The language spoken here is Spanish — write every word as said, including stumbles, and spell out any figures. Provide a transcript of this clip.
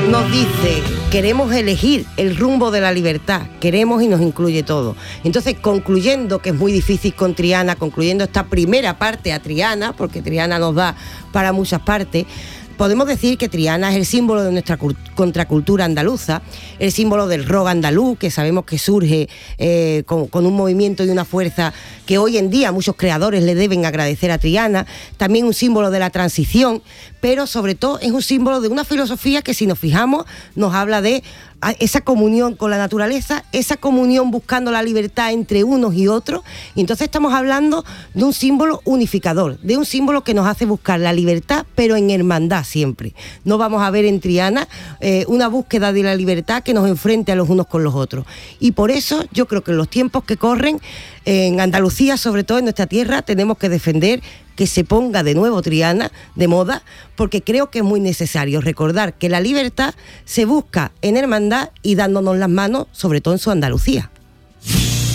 nos dice: queremos elegir el rumbo de la libertad, queremos y nos incluye todo. Entonces, concluyendo, que es muy difícil con Triana, concluyendo esta primera parte a Triana, porque Triana nos da para muchas partes, podemos decir que Triana es el símbolo de nuestra contracultura andaluza, el símbolo del rock andaluz, que sabemos que surge eh, con, con un movimiento y una fuerza que hoy en día muchos creadores le deben agradecer a Triana, también un símbolo de la transición, pero sobre todo es un símbolo de una filosofía que, si nos fijamos, nos habla de esa comunión con la naturaleza, esa comunión buscando la libertad entre unos y otros, y entonces estamos hablando de un símbolo unificador, de un símbolo que nos hace buscar la libertad, pero en hermandad siempre. No vamos a ver en Triana eh, una búsqueda de la libertad que nos enfrente a los unos con los otros. Y por eso yo creo que en los tiempos que corren, en Andalucía, sobre todo en nuestra tierra, tenemos que defender que se ponga de nuevo Triana de moda, porque creo que es muy necesario recordar que la libertad se busca en hermandad y dándonos las manos, sobre todo en su Andalucía.